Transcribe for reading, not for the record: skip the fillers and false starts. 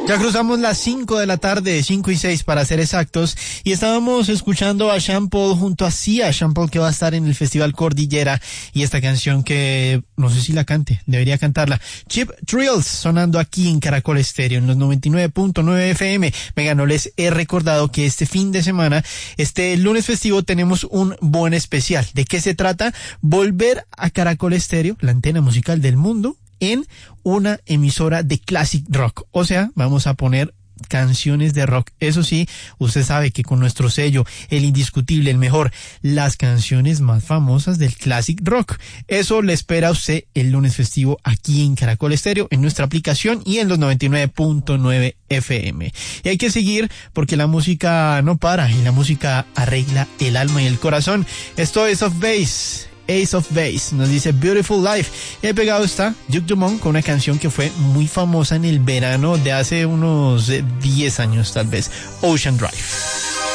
Ya cruzamos las 5 de la tarde, 5 y 6 para ser exactos, y estábamos escuchando a Sean Paul junto a Sia, Sean Paul que va a estar en el Festival Cordillera, y esta canción que no sé si la cante, debería cantarla. Cheap Thrills sonando aquí en Caracol Estéreo en los 99.9 FM. Venga, no les he recordado que este fin de semana, este lunes festivo, tenemos un buen especial. ¿De qué se trata? Volver a Caracol Estéreo, la antena musical del mundo, en una emisora de classic rock. O sea, vamos a poner canciones de rock. Eso sí, usted sabe que con nuestro sello, el indiscutible, el mejor, las canciones más famosas del classic rock. Eso le espera a usted el lunes festivo aquí en Caracol Estéreo, en nuestra aplicación y en los 99.9 FM. Y hay que seguir porque la música no para y la música arregla el alma y el corazón. Esto es Ace of Base, nos dice Beautiful Life. Y ahí pegado está Duke Dumont con una canción que fue muy famosa en el verano de hace unos 10 años tal vez, Ocean Drive.